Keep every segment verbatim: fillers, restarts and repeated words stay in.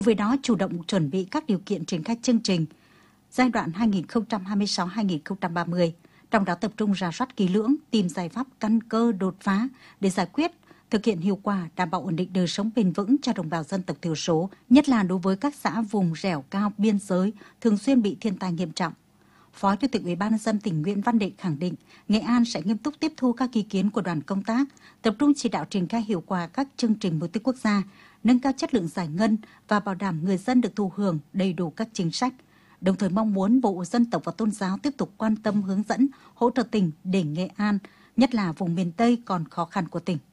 Với đó, chủ động chuẩn bị các điều kiện triển khai chương trình giai đoạn hai nghìn không trăm hai mươi sáu đến hai nghìn không trăm ba mươi, trong đó tập trung rà soát kỹ lưỡng, tìm giải pháp căn cơ đột phá để giải quyết, thực hiện hiệu quả, đảm bảo ổn định đời sống bền vững cho đồng bào dân tộc thiểu số, nhất là đối với các xã vùng dẻo cao biên giới thường xuyên bị thiên tai nghiêm trọng. Phó Chủ tịch Ủy ban nhân dân tỉnh Nguyễn Văn Định khẳng định, Nghệ An sẽ nghiêm túc tiếp thu các ý kiến của đoàn công tác, tập trung chỉ đạo triển khai hiệu quả các chương trình mục tiêu quốc gia, nâng cao chất lượng giải ngân và bảo đảm người dân được thụ hưởng đầy đủ các chính sách. Đồng thời mong muốn Bộ Dân tộc và Tôn giáo tiếp tục quan tâm hướng dẫn, hỗ trợ tỉnh để Nghệ An, nhất là vùng miền Tây còn khó khăn của tỉnh.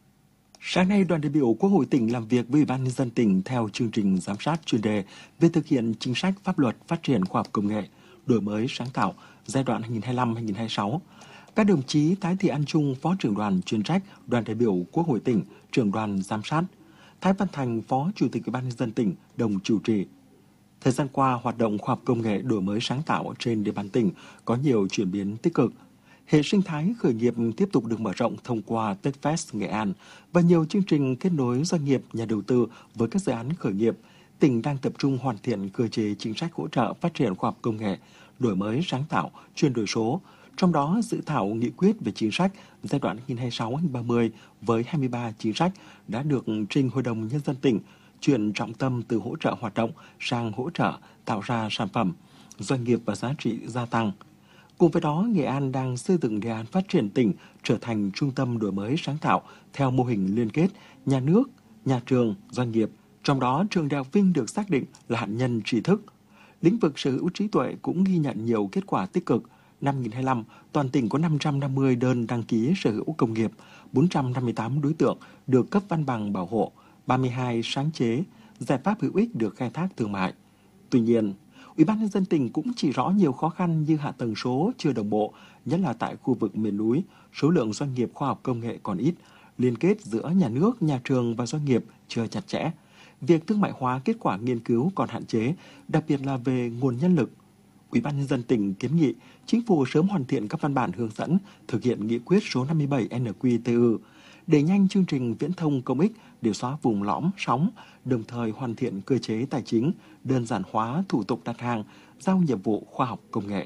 Sáng nay, đoàn đại biểu Quốc hội tỉnh làm việc với Ủy ban nhân dân tỉnh theo chương trình giám sát chuyên đề về thực hiện chính sách pháp luật phát triển khoa học công nghệ, đổi mới sáng tạo giai đoạn hai nghìn không trăm hai mươi lăm đến hai nghìn không trăm hai mươi sáu. Các đồng chí Thái Thị An Trung, Phó trưởng đoàn chuyên trách đoàn đại biểu Quốc hội tỉnh, trưởng đoàn giám sát, Thái Văn Thành, Phó Chủ tịch Ủy ban nhân dân tỉnh đồng chủ trì. Thời gian qua, hoạt động khoa học công nghệ đổi mới sáng tạo trên địa bàn tỉnh có nhiều chuyển biến tích cực. Hệ sinh thái khởi nghiệp tiếp tục được mở rộng thông qua TechFest Nghệ An và nhiều chương trình kết nối doanh nghiệp, nhà đầu tư với các dự án khởi nghiệp. Tỉnh đang tập trung hoàn thiện cơ chế chính sách hỗ trợ phát triển khoa học công nghệ, đổi mới sáng tạo, chuyển đổi số. Trong đó, dự thảo nghị quyết về chính sách giai đoạn hai nghìn không trăm hai mươi sáu đến hai nghìn không trăm ba mươi với hai mươi ba chính sách đã được trình Hội đồng Nhân dân tỉnh, chuyển trọng tâm từ hỗ trợ hoạt động sang hỗ trợ tạo ra sản phẩm, doanh nghiệp và giá trị gia tăng. Cùng với đó, Nghệ An đang xây dựng đề án phát triển tỉnh trở thành trung tâm đổi mới sáng tạo theo mô hình liên kết nhà nước, nhà trường, doanh nghiệp. Trong đó, trường Đại học Vinh được xác định là hạt nhân trí thức. Lĩnh vực sở hữu trí tuệ cũng ghi nhận nhiều kết quả tích cực. Năm hai nghìn không trăm hai mươi lăm, toàn tỉnh có năm trăm năm mươi đơn đăng ký sở hữu công nghiệp, bốn trăm năm mươi tám đối tượng được cấp văn bằng bảo hộ, ba mươi hai sáng chế, giải pháp hữu ích được khai thác thương mại. Tuy nhiên, Ủy ban nhân dân tỉnh cũng chỉ rõ nhiều khó khăn như hạ tầng số chưa đồng bộ, nhất là tại khu vực miền núi, số lượng doanh nghiệp khoa học công nghệ còn ít, liên kết giữa nhà nước, nhà trường và doanh nghiệp chưa chặt chẽ. Việc thương mại hóa kết quả nghiên cứu còn hạn chế, đặc biệt là về nguồn nhân lực. Ủy ban nhân dân tỉnh kiến nghị Chính phủ sớm hoàn thiện các văn bản hướng dẫn thực hiện nghị quyết số năm mươi bảy N Q T U, đẩy nhanh chương trình viễn thông công ích để xóa vùng lõm, sóng, đồng thời hoàn thiện cơ chế tài chính, đơn giản hóa thủ tục đặt hàng, giao nhiệm vụ khoa học công nghệ.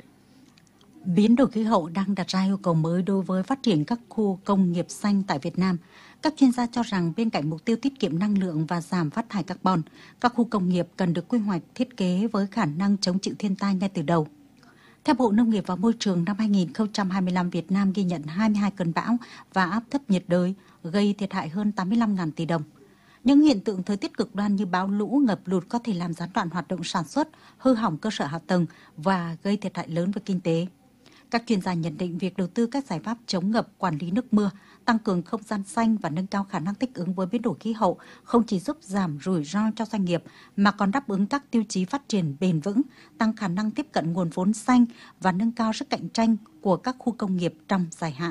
Biến đổi khí hậu đang đặt ra yêu cầu mới đối với phát triển các khu công nghiệp xanh tại Việt Nam. Các chuyên gia cho rằng bên cạnh mục tiêu tiết kiệm năng lượng và giảm phát thải carbon, các khu công nghiệp cần được quy hoạch thiết kế với khả năng chống chịu thiên tai ngay từ đầu. Theo Bộ Nông nghiệp và Môi trường, năm hai nghìn không trăm hai mươi lăm, Việt Nam ghi nhận hai mươi hai cơn bão và áp thấp nhiệt đới gây thiệt hại hơn tám mươi lăm nghìn tỷ đồng. Những hiện tượng thời tiết cực đoan như bão lũ, ngập lụt có thể làm gián đoạn hoạt động sản xuất, hư hỏng cơ sở hạ tầng và gây thiệt hại lớn về kinh tế. Các chuyên gia nhận định việc đầu tư các giải pháp chống ngập, quản lý nước mưa, tăng cường không gian xanh và nâng cao khả năng thích ứng với biến đổi khí hậu không chỉ giúp giảm rủi ro cho doanh nghiệp mà còn đáp ứng các tiêu chí phát triển bền vững, tăng khả năng tiếp cận nguồn vốn xanh và nâng cao sức cạnh tranh của các khu công nghiệp trong dài hạn.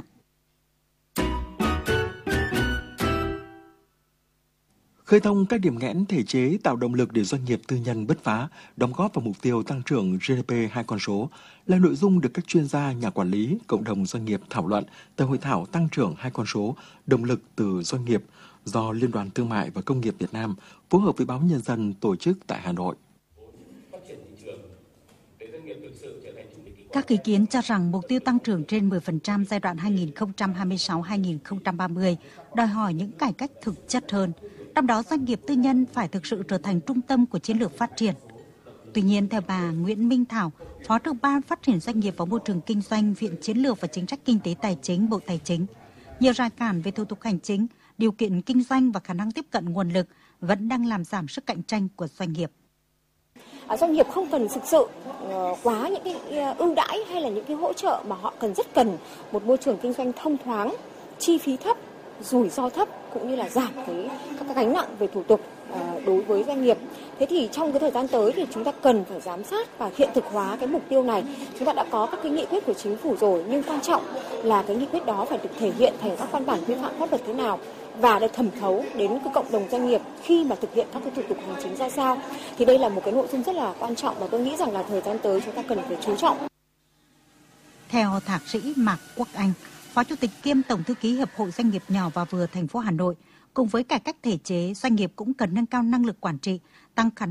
Khơi thông các điểm nghẽn thể chế tạo động lực để doanh nghiệp tư nhân bứt phá, đóng góp vào mục tiêu tăng trưởng G D P hai con số là nội dung được các chuyên gia, nhà quản lý, cộng đồng doanh nghiệp thảo luận tại hội thảo tăng trưởng hai con số, động lực từ doanh nghiệp do Liên đoàn Thương mại và Công nghiệp Việt Nam phối hợp với Báo Nhân dân tổ chức tại Hà Nội. Các ý kiến cho rằng mục tiêu tăng trưởng trên mười phần trăm giai đoạn hai nghìn không trăm hai mươi sáu đến hai nghìn không trăm ba mươi đòi hỏi những cải cách thực chất hơn. Trong đó, doanh nghiệp tư nhân phải thực sự trở thành trung tâm của chiến lược phát triển. Tuy nhiên, theo bà Nguyễn Minh Thảo, Phó trưởng Ban Phát triển Doanh nghiệp và Môi trường Kinh doanh, Viện Chiến lược và Chính sách Kinh tế Tài chính, Bộ Tài chính, nhiều rào cản về thủ tục hành chính, điều kiện kinh doanh và khả năng tiếp cận nguồn lực vẫn đang làm giảm sức cạnh tranh của doanh nghiệp. Doanh nghiệp không cần thực sự quá những cái ưu đãi hay là những cái hỗ trợ mà họ cần rất cần một môi trường kinh doanh thông thoáng, chi phí thấp, rủi ro thấp cũng như là giảm cái các cái gánh nặng về thủ tục đối với doanh nghiệp. Thế thì trong cái thời gian tới thì chúng ta cần phải giám sát và hiện thực hóa cái mục tiêu này. Chúng ta đã có các cái nghị quyết của chính phủ rồi, nhưng quan trọng là cái nghị quyết đó phải được thể hiện thành các văn bản quy phạm pháp luật thế nào và được thẩm thấu đến cái cộng đồng doanh nghiệp khi mà thực hiện các cái thủ tục hành chính ra sao. Thì đây là một cái nội dung rất là quan trọng và tôi nghĩ rằng là thời gian tới chúng ta cần phải chú trọng. Theo Thạc sĩ Mạc Quốc Anh, Phó Chủ tịch kiêm Tổng thư ký Hiệp hội Doanh nghiệp nhỏ và vừa thành phố Hà Nội, cùng với cải cách thể chế, doanh nghiệp cũng cần nâng cao năng lực quản trị, tăng khả năng